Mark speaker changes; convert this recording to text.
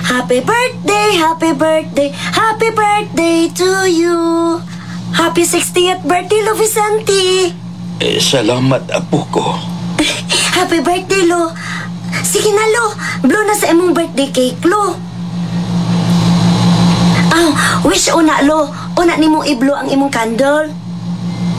Speaker 1: Happy birthday, happy birthday, happy birthday to you. Happy 60th birthday, Lo Vicente.
Speaker 2: Salamat, apo ko.
Speaker 1: Happy birthday, Lo. Sige na, Lo. Blow na sa imong birthday cake, Lo. Wish una, Lo. Una ni mo i-blow ang imong candle.